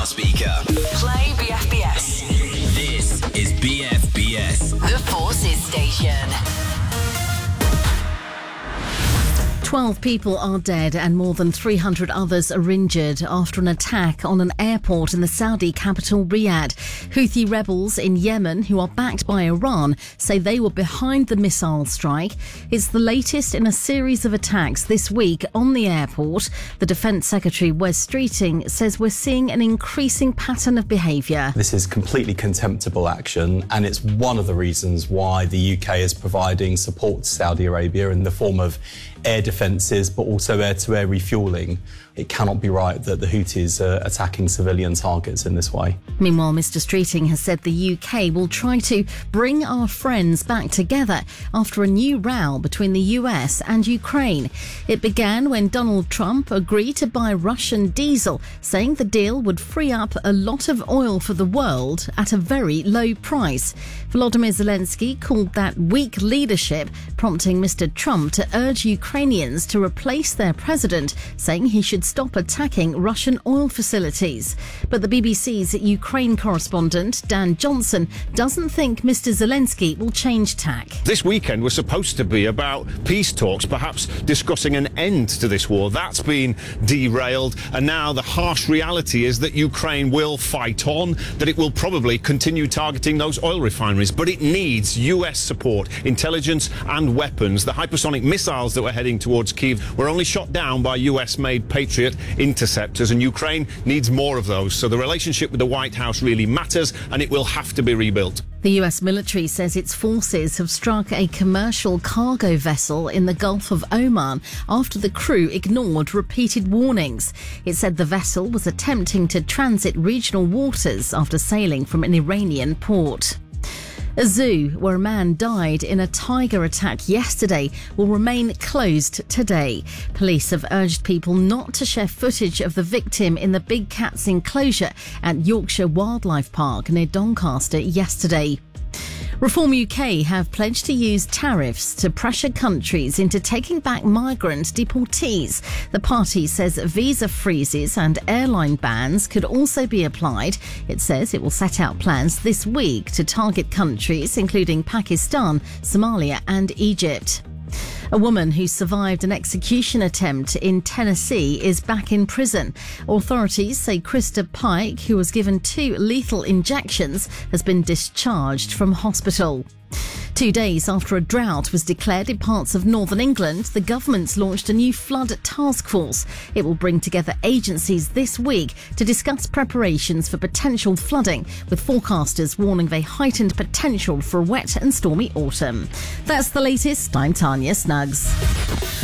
speaker. Play BFBS. This is BFBS. The Forces Station. 12 people are dead and more than 300 others are injured after an attack on an airport in the Saudi capital Riyadh. Houthi rebels in Yemen, who are backed by Iran, say they were behind the missile strike. It's the latest in a series of attacks this week on the airport. The Defence Secretary, Wes Streeting, says we're seeing an increasing pattern of behaviour. This is completely contemptible action, and it's one of the reasons why the UK is providing support to Saudi Arabia in the form of air defences, but also air-to-air refuelling. It cannot be right that the Houthis are attacking civilian targets in this way. Meanwhile, Mr Streeting has said the UK will try to bring our friends back together after a new row between the US and Ukraine. It began when Donald Trump agreed to buy Russian diesel, saying the deal would free up a lot of oil for the world at a very low price. Volodymyr Zelensky called that weak leadership, prompting Mr Trump to urge Ukrainians to replace their president, saying he should stop attacking Russian oil facilities. But the BBC's Ukraine correspondent, Dan Johnson, doesn't think Mr Zelensky will change tack. This weekend was supposed to be about peace talks, perhaps discussing an end to this war. That's been derailed, and now the harsh reality is that Ukraine will fight on, that it will probably continue targeting those oil refineries, but it needs US support, intelligence and weapons. The hypersonic missiles that were heading towards Kyiv were only shot down by US-made Patriot interceptors, and Ukraine needs more of those. So the relationship with the White House really matters, and it will have to be rebuilt. The US military says its forces have struck a commercial cargo vessel in the Gulf of Oman after the crew ignored repeated warnings. It said the vessel was attempting to transit regional waters after sailing from an Iranian port. A zoo where a man died in a tiger attack yesterday will remain closed today. Police have urged people not to share footage of the victim in the Big Cats enclosure at Yorkshire Wildlife Park near Doncaster yesterday. Reform UK have pledged to use tariffs to pressure countries into taking back migrant deportees. The party says visa freezes and airline bans could also be applied. It says it will set out plans this week to target countries including Pakistan, Somalia and Egypt. A woman who survived an execution attempt in Tennessee is back in prison. Authorities say Krista Pike, who was given 2 lethal injections, has been discharged from hospital. 2 days after a drought was declared in parts of northern England, the government's launched a new flood task force. It will bring together agencies this week to discuss preparations for potential flooding, with forecasters warning of a heightened potential for a wet and stormy autumn. That's the latest. I'm Tanya Snuggs.